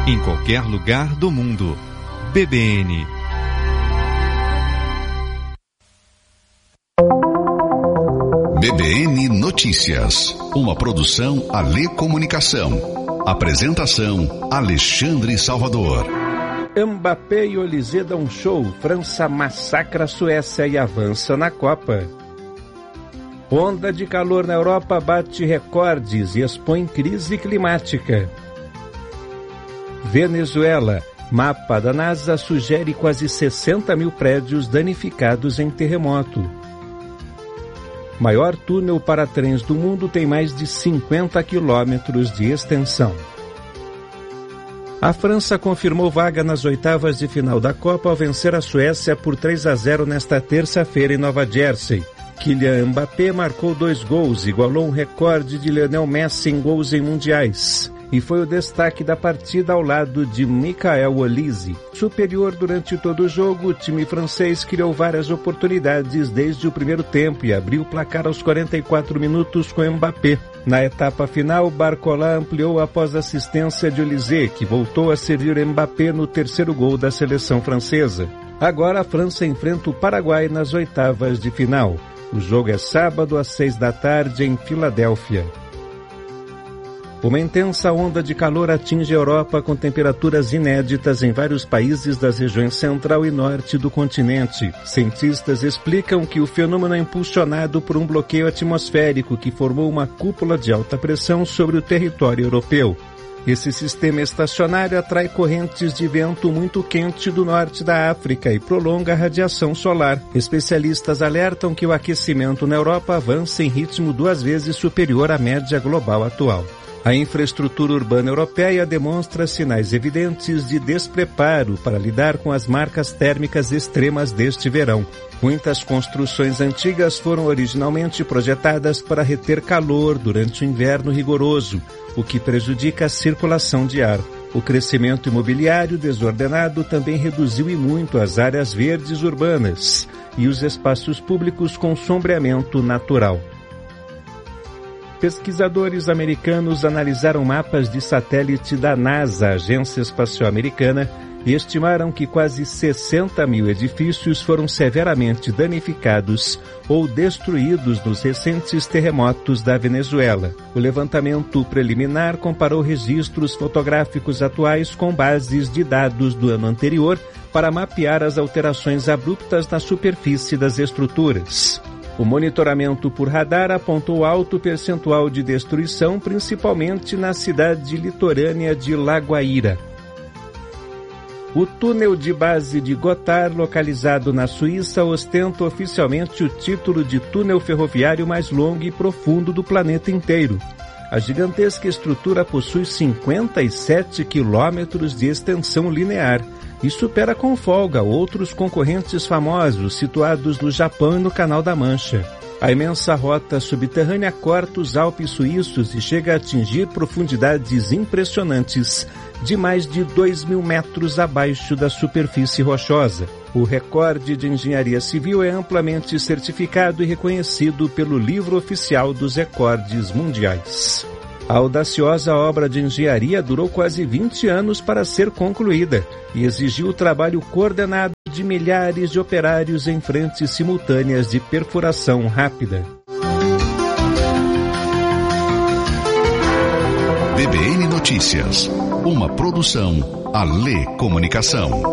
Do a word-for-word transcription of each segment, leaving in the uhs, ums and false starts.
em qualquer lugar do mundo. B B N. B B N Notícias, uma produção Alê Comunicação. Apresentação Alexandre Salvador. Mbappé e Olise dão show, França massacra a Suécia e avança na Copa. Onda de calor na Europa bate recordes e expõe crise climática. Venezuela, mapa da NASA sugere quase sessenta mil prédios danificados em terremoto. Maior túnel para trens do mundo tem mais de cinquenta quilômetros de extensão. A França confirmou vaga nas oitavas de final da Copa ao vencer a Suécia por três a zero nesta terça-feira em Nova Jersey. Kylian Mbappé marcou dois gols, igualou um recorde de Lionel Messi em gols em mundiais. E foi o destaque da partida ao lado de Michael Olise. Superior durante todo o jogo, o time francês criou várias oportunidades desde o primeiro tempo e abriu o placar aos quarenta e quatro minutos com Mbappé. Na etapa final, Barcola ampliou após assistência de Olise, que voltou a servir Mbappé no terceiro gol da seleção francesa. Agora a França enfrenta o Paraguai nas oitavas de final. O jogo é sábado às seis da tarde em Filadélfia. Uma intensa onda de calor atinge a Europa com temperaturas inéditas em vários países das regiões central e norte do continente. Cientistas explicam que o fenômeno é impulsionado por um bloqueio atmosférico que formou uma cúpula de alta pressão sobre o território europeu. Esse sistema estacionário atrai correntes de vento muito quente do norte da África e prolonga a radiação solar. Especialistas alertam que o aquecimento na Europa avança em ritmo duas vezes superior à média global atual. A infraestrutura urbana europeia demonstra sinais evidentes de despreparo para lidar com as marcas térmicas extremas deste verão. Muitas construções antigas foram originalmente projetadas para reter calor durante o inverno rigoroso, o que prejudica a circulação de ar. O crescimento imobiliário desordenado também reduziu e muito as áreas verdes urbanas e os espaços públicos com sombreamento natural. Pesquisadores americanos analisaram mapas de satélite da NASA, Agência Espacial Americana, e estimaram que quase sessenta mil edifícios foram severamente danificados ou destruídos nos recentes terremotos da Venezuela. O levantamento preliminar comparou registros fotográficos atuais com bases de dados do ano anterior para mapear as alterações abruptas na superfície das estruturas. O monitoramento por radar apontou alto percentual de destruição, principalmente na cidade litorânea de Lagoaíra. O túnel de base de Gotthard, localizado na Suíça, ostenta oficialmente o título de túnel ferroviário mais longo e profundo do planeta inteiro. A gigantesca estrutura possui cinquenta e sete quilômetros de extensão linear e supera com folga outros concorrentes famosos situados no Japão e no Canal da Mancha. A imensa rota subterrânea corta os Alpes suíços e chega a atingir profundidades impressionantes de mais de dois mil metros abaixo da superfície rochosa. O recorde de engenharia civil é amplamente certificado e reconhecido pelo Livro Oficial dos Recordes Mundiais. A audaciosa obra de engenharia durou quase vinte anos para ser concluída e exigiu o trabalho coordenado de milhares de operários em frentes simultâneas de perfuração rápida. B B N Notícias, uma produção Alê Comunicação.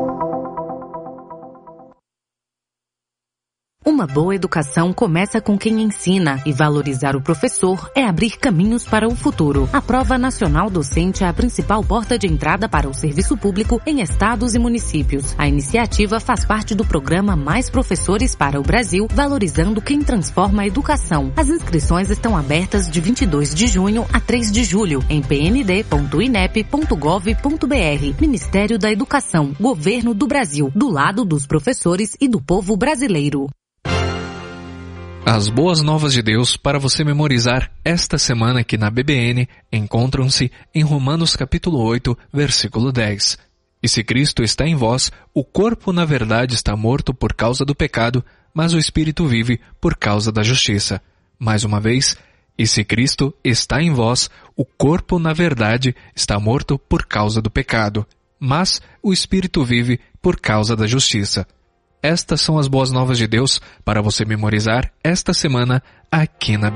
Uma boa educação começa com quem ensina, e valorizar o professor é abrir caminhos para o futuro. A Prova Nacional Docente é a principal porta de entrada para o serviço público em estados e municípios. A iniciativa faz parte do programa Mais Professores para o Brasil, valorizando quem transforma a educação. As inscrições estão abertas de vinte e dois de junho a três de julho em p n d ponto inep ponto gov ponto b r. Ministério da Educação, Governo do Brasil, do lado dos professores e do povo brasileiro. As boas novas de Deus para você memorizar esta semana aqui na B B N encontram-se em Romanos capítulo oito, versículo dez. E se Cristo está em vós, o corpo na verdade está morto por causa do pecado, mas o espírito vive por causa da justiça. Mais uma vez, E se Cristo está em vós, o corpo, na verdade, está morto por causa do pecado, mas o espírito vive por causa da justiça. Estas são as boas novas de Deus para você memorizar esta semana aqui na